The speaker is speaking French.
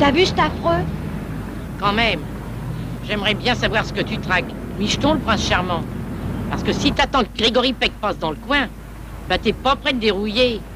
T'as vu, c'est affreux? Quand même. J'aimerais bien savoir ce que tu traques. Micheton, le prince charmant. Parce que si t'attends que Grégory Peck passe dans le coin, bah t'es pas prêt de dérouiller.